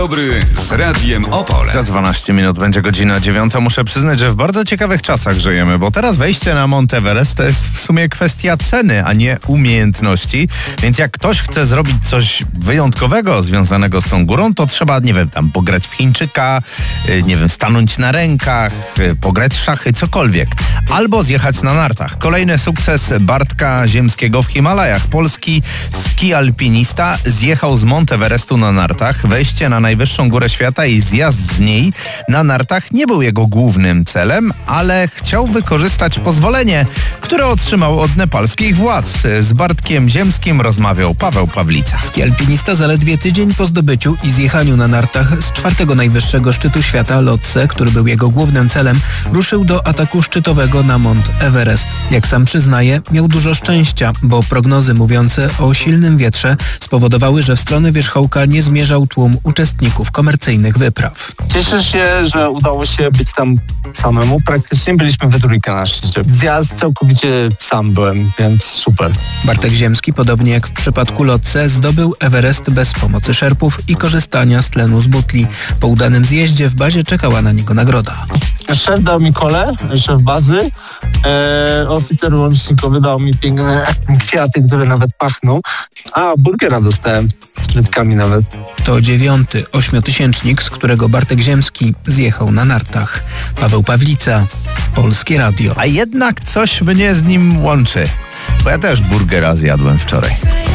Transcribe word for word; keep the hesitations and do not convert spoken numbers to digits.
Dobry z Radiem Opole. Za dwanaście minut będzie godzina dziewiąta. Muszę przyznać, że w bardzo ciekawych czasach żyjemy, bo teraz wejście na Mount Everest to jest w sumie kwestia ceny, a nie umiejętności. Więc jak ktoś chce zrobić coś wyjątkowego związanego z tą górą, to trzeba, nie wiem, tam pograć w Chińczyka, nie wiem, stanąć na rękach, pograć w szachy, cokolwiek. Albo zjechać na nartach. Kolejny sukces Bartka Ziemskiego w Himalajach. Polski ski-alpinista zjechał z Mount Everestu na nartach. Wejście na najwyższą górę świata i zjazd z niej na nartach nie był jego głównym celem, ale chciał wykorzystać pozwolenie, które otrzymał od nepalskich władz. Z Bartkiem Ziemskim rozmawiał Paweł Pawlica. Ski-alpinista zaledwie tydzień po zdobyciu i zjechaniu na nartach z czwartego najwyższego szczytu świata, Lhotse, który był jego głównym celem, ruszył do ataku szczytowego na Mount Everest. Jak sam przyznaje, miał dużo szczęścia, bo prognozy mówiące o silnym wietrze spowodowały, że w stronę wierzchołka nie zmierzał tłum uczestników komercyjnych wypraw. Cieszę się, że udało się być tam samemu. Praktycznie byliśmy we trójkę na szczycie. Zjazd całkowicie sam byłem, więc super. Bartek Ziemski, podobnie jak w przypadku Lhotse, zdobył Everest bez pomocy szerpów i korzystania z tlenu z butli. Po udanym zjeździe w bazie czekała na niego nagroda. Szef dał mi kole, szef bazy. E, oficer łącznikowy dał mi piękne kwiaty, które nawet pachną. A, burgera dostałem z frytkami nawet. To dziewiąty ośmiotysięcznik, z którego Bartek Ziemski zjechał na nartach. Paweł Pawlica, Polskie Radio. A jednak coś mnie z nim łączy, bo ja też burgera zjadłem wczoraj.